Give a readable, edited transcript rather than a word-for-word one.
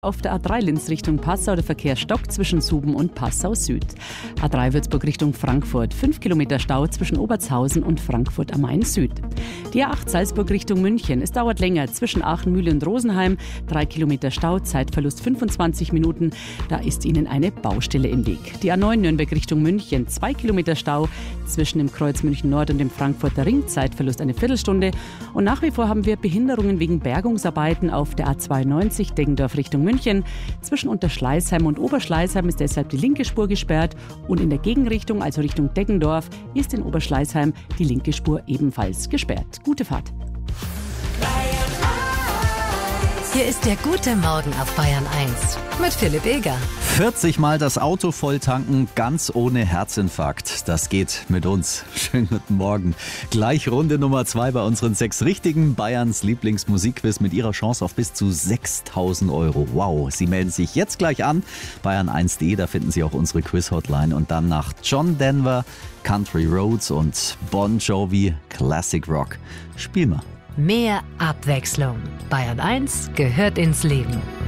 Auf der A3 Linz Richtung Passau der Verkehr stockt zwischen Suben und Passau Süd. A3 Würzburg Richtung Frankfurt, 5 Kilometer Stau zwischen Obertshausen und Frankfurt am Main Süd. Die A8 Salzburg Richtung München, es dauert länger zwischen Aachen, Mühle und Rosenheim, 3 Kilometer Stau, Zeitverlust 25 Minuten, da ist Ihnen eine Baustelle im Weg. Die A9 Nürnberg Richtung München, 2 Kilometer Stau zwischen dem Kreuz München Nord und dem Frankfurter Ring, Zeitverlust eine Viertelstunde. Und nach wie vor haben wir Behinderungen wegen Bergungsarbeiten auf der A92 Deggendorf Richtung München. Zwischen Unterschleißheim und Oberschleißheim ist deshalb die linke Spur gesperrt und in der Gegenrichtung, also Richtung Deggendorf, ist in Oberschleißheim die linke Spur ebenfalls gesperrt. Gute Fahrt. Hier ist der gute Morgen auf Bayern 1 mit Philipp Eger. 40 Mal das Auto voll tanken, ganz ohne Herzinfarkt. Das geht mit uns. Schönen guten Morgen. Gleich Runde Nummer 2 bei unseren 6 richtigen Bayerns Lieblingsmusikquiz mit ihrer Chance auf bis zu 6.000 Euro. Wow, Sie melden sich jetzt gleich an. Bayern1.de, da finden Sie auch unsere Quiz-Hotline. Und dann nach John Denver, Country Roads und Bon Jovi Classic Rock. Spiel mal. Mehr Abwechslung. Bayern 1 gehört ins Leben.